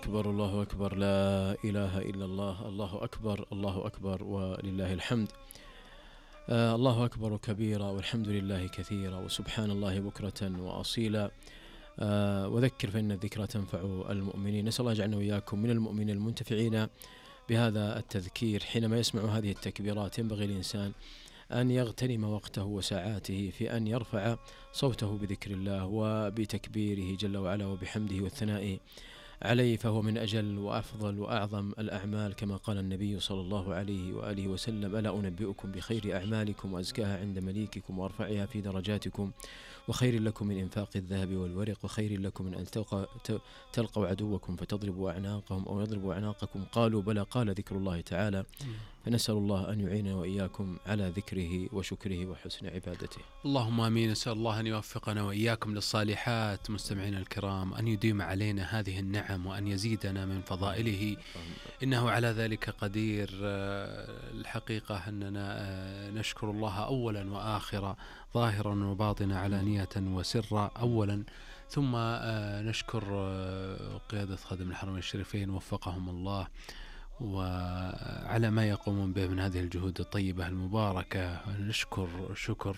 أكبر، الله أكبر، لا إله إلا الله، الله أكبر، الله أكبر ولله الحمد. الله أكبر كبيرا والحمد لله كثيرا وسبحان الله بكرة وأصيلا. وذكر فإن الذكرى تنفع المؤمنين. نسأل الله يجعلنا وإياكم من المؤمنين المنتفعين بهذا التذكير. حينما يسمع هذه التكبيرات ينبغي الإنسان أن يغتنم وقته وساعاته في أن يرفع صوته بذكر الله وبتكبيره جل وعلا وبحمده والثناء عليه، فهو من أجل وأفضل وأعظم الأعمال كما قال النبي صلى الله عليه وآله وسلم: ألا أنبئكم بخير أعمالكم وأزكاها عند مليككم وأرفعها في درجاتكم وخير لكم من إنفاق الذهب والورق وخير لكم من أن تلقوا عدوكم فتضربوا أعناقهم أو يضربوا أعناقكم. قالوا بلى، قال ذكر الله تعالى. فنسأل الله أن يعيننا وإياكم على ذكره وشكره وحسن عبادته. اللهم آمين. نسأل الله أن يوفقنا وإياكم للصالحات. مستمعينا الكرام، أن يديم علينا هذه النعم وأن يزيدنا من فضائله، إنه على ذلك قدير. الحقيقة أننا نشكر الله أولا وآخرا، ظاهرا وباطنا، علانية وسرا أولا، ثم نشكر قيادة خادم الحرمين الشريفين وفقهم الله وعلى ما يقومون به من هذه الجهود الطيبة المباركة. نشكر شكر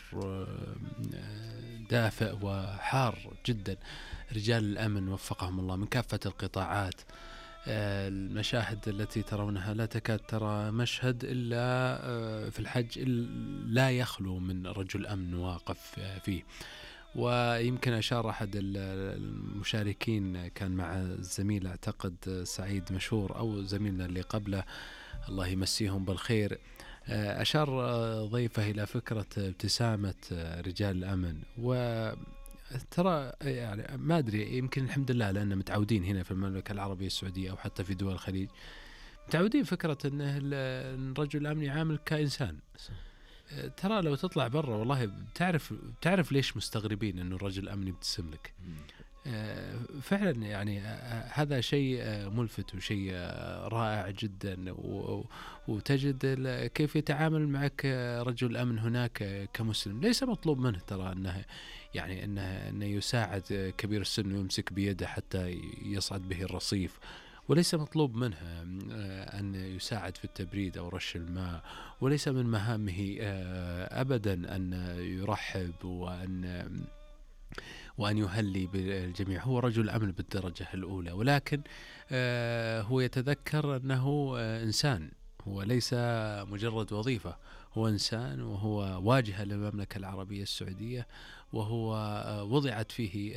دافئ وحار جدا رجال الأمن وفقهم الله من كافة القطاعات. المشاهد التي ترونها لا تكاد ترى مشهد إلا في الحج لا يخلو من رجل أمن واقف فيه. ويمكن أشار أحد المشاركين، كان مع الزميل أعتقد سعيد مشهور أو زميلنا اللي قبله الله يمسيهم بالخير، أشار ضيفه إلى فكرة ابتسامة رجال الأمن. وترى يعني ما أدري، يمكن الحمد لله لأننا متعودين هنا في المملكة العربية السعودية أو حتى في دول الخليج، متعودين فكرة أن الرجل الأمن يعامل كإنسان. ترى لو تطلع برا والله بتعرف ليش مستغربين أنه الرجل الأمني يبتسم لك. فعلا يعني هذا شيء ملفت وشيء رائع جدا. وتجد كيف يتعامل معك رجل الأمن هناك كمسلم. ليس مطلوب منه ترى أنه يساعد كبير السن ويمسك بيده حتى يصعد به الرصيف، وليس مطلوب منه أن يساعد في التبريد أو رش الماء، وليس من مهامه أبدا أن يرحب وأن يهلي بالجميع. هو رجل أمن بالدرجة الأولى، ولكن هو يتذكر أنه إنسان، هو ليس مجرد وظيفة، هو إنسان وهو واجهة للمملكة العربية السعودية، وهو وضعت فيه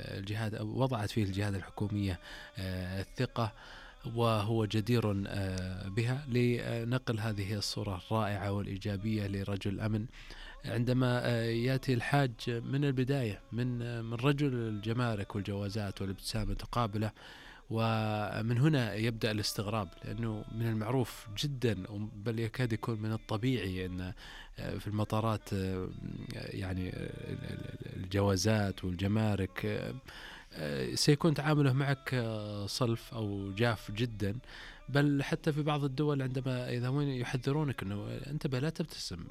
الجهات الحكومية الثقة، وهو جدير بها لنقل هذه الصورة الرائعة والإيجابية لرجل الأمن عندما يأتي الحاج من البداية من رجل الجمارك والجوازات والابتسامة تقابله. ومن هنا يبدأ الاستغراب، لأنه من المعروف جدا بل يكاد يكون من الطبيعي أن في المطارات يعني الجوازات والجمارك سيكون تعامله معك صلف أو جاف جدا. بل حتى في بعض الدول عندما يذهبون يحذرونك أنه انتبه لا تبتسم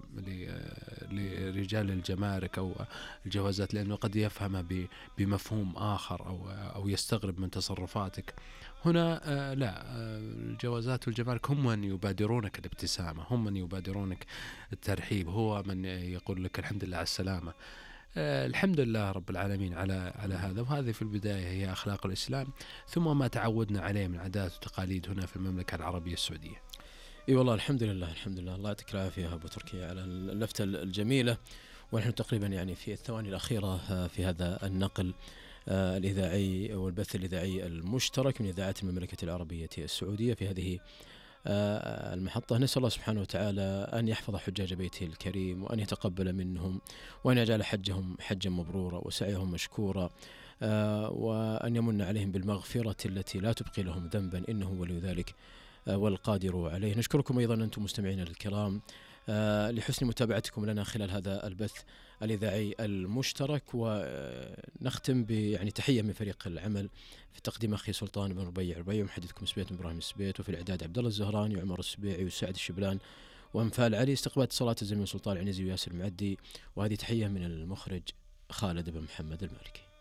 لرجال الجمارك أو الجوازات، لأنه قد يفهم بمفهوم آخر أو يستغرب من تصرفاتك. هنا لا، الجوازات والجمارك هم من يبادرونك الابتسامة، هم من يبادرونك الترحيب، هو من يقول لك الحمد لله على السلامة. الحمد لله رب العالمين على هذا. وهذه في البداية هي أخلاق الإسلام، ثم ما تعودنا عليه من عادات وتقاليد هنا في المملكة العربية السعودية. اي والله الحمد لله الحمد لله. الله يعطيك العافية أبو تركي على اللفتة الجميلة. ونحن تقريبا يعني في الثواني الأخيرة في هذا النقل الإذاعي والبث الإذاعي المشترك من إذاعات المملكة العربية السعودية في هذه المحطة. نسأل الله سبحانه وتعالى أن يحفظ حجاج بيته الكريم وأن يتقبل منهم وأن يجعل حجهم حجا مبرورا وسعيهم مشكورا، وأن يمن عليهم بالمغفرة التي لا تبقي لهم ذنبا، إنه ولي ذلك والقادر عليه. نشكركم أيضا أنتم مستمعين الكرام لحسن متابعتكم لنا خلال هذا البث الإذاعي المشترك. ونختم يعني تحية من فريق العمل في تقديم أخي سلطان بن ربيع ومحدثكم سبيت إبراهيم السبيت، وفي الإعداد عبد الله الزهراني وعمر السبيعي وسعد الشبلان وأنفال علي، استقبال صلاة الزميل سلطان العنزي وياسر المعدي. وهذه تحية من المخرج خالد بن محمد المالكي.